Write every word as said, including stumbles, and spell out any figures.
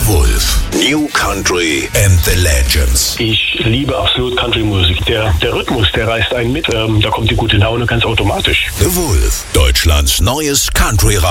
The Wolf. New Country and the Legends. Ich liebe absolut Country-Musik. Der, der Rhythmus, der reißt einen mit. Ähm, da kommt die gute Laune ganz automatisch. The Wolf. Deutschlands neues Country-Radio.